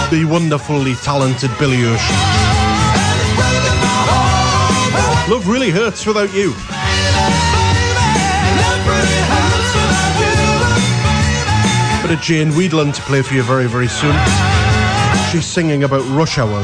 the wonderfully talented Billy Ocean. Love really hurts without you. Bit of Jane Wiedlin to play for you very, very soon. She's singing about rush hours.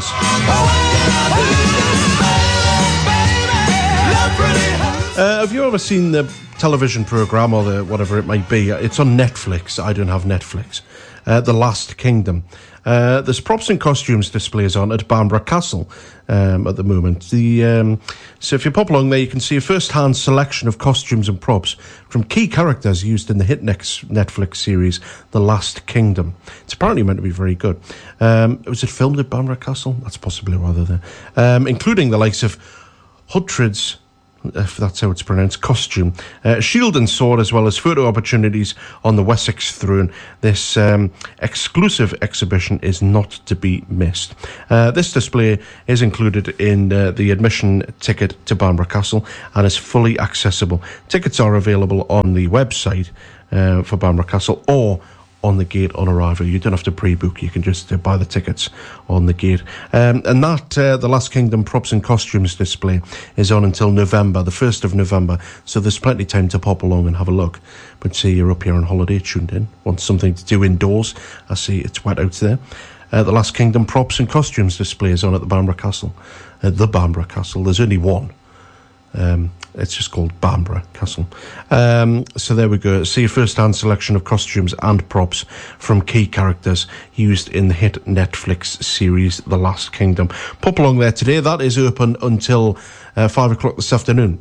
Have you ever seen the television programme or the whatever it might be? It's on Netflix. I don't have Netflix. The Last Kingdom. There's props and costumes displays on at Bamborough Castle at the moment. So if you pop along there, you can see a first-hand selection of costumes and props from key characters used in the hit Netflix series, The Last Kingdom. It's apparently meant to be very good. Was it filmed at Bamborough Castle? That's possibly rather there. Including the likes of Hughtred's, if that's how it's pronounced, costume, shield and sword, as well as photo opportunities on the Wessex throne. This exclusive exhibition is not to be missed. This display is included in the admission ticket to Bamborough Castle and is fully accessible. Tickets are available on the website for Bamborough Castle or on the gate on arrival. You don't have to pre-book, you can just buy the tickets on the gate. And that The Last Kingdom props and costumes display is on until November, the 1st of November, so there's plenty of time to pop along and have a look. But say you're up here on holiday, tuned in, want something to do indoors, I see it's wet out there. The Last Kingdom props and costumes display is on at the Bamborough Castle. There's only one. It's just called Bamborough Castle. So there we go. See a first-hand selection of costumes and props from key characters used in the hit Netflix series The Last Kingdom. Pop along there today. That is open until 5 o'clock this afternoon.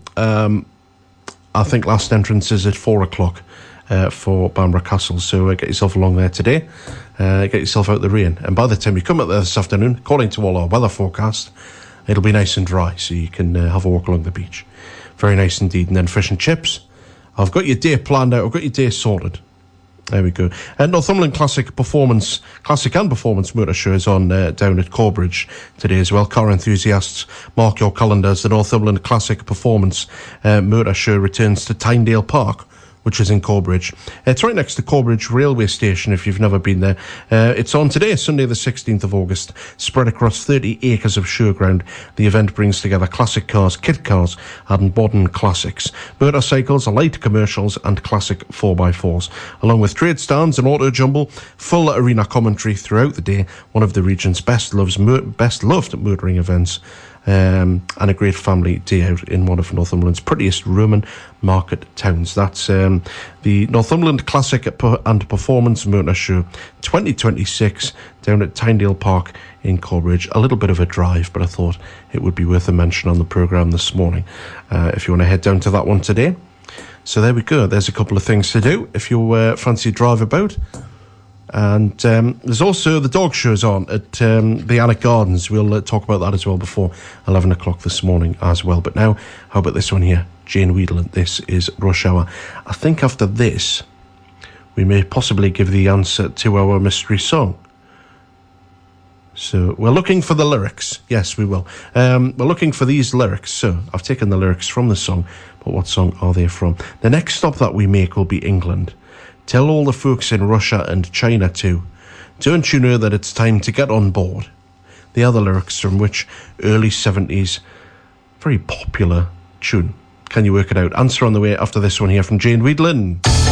I think last entrance is at 4 o'clock for Bamborough Castle. So get yourself along there today. Get yourself out the rain. And by the time you come out there this afternoon, according to all our weather forecast, it'll be nice and dry, so you can have a walk along the beach. Very nice indeed. And then fish and chips. I've got your day planned out. I've got your day sorted. There we go. Northumberland Classic and Performance Motor Show is on down at Corbridge today as well. Car enthusiasts, mark your calendars. The Northumberland Classic Performance Motor Show returns to Tyndale Park, which is in Corbridge. It's right next to Corbridge Railway Station if you've never been there. It's on today, Sunday the 16th of August, spread across 30 acres of showground. The event brings together classic cars, kit cars and modern classics, motorcycles, light commercials and classic 4x4s, along with trade stands and auto jumble, full arena commentary throughout the day, one of the region's best loved motoring events. And a great family day out in one of Northumberland's prettiest Roman market towns. That's the Northumberland Classic and Performance Motor Show 2026 down at Tyndale Park in Corbridge. A little bit of a drive, but I thought it would be worth a mention on the programme this morning if you want to head down to that one today. So there we go. There's a couple of things to do if you fancy a drive about. And there's also the dog shows on at the Alec Gardens. We'll talk about that as well before 11 o'clock this morning as well. But now, how about this one here? Jane Wiedlin, this is Rush Hour. I think after this, we may possibly give the answer to our mystery song. So we're looking for the lyrics. Yes, we will. We're looking for these lyrics. So I've taken the lyrics from the song, but what song are they from? The next stop that we make will be England. Tell all the folks in Russia and China too. Don't you know that it's time to get on board? The other lyrics from which early 70s, very popular tune. Can you work it out? Answer on the way after this one here from Jane Wiedlin.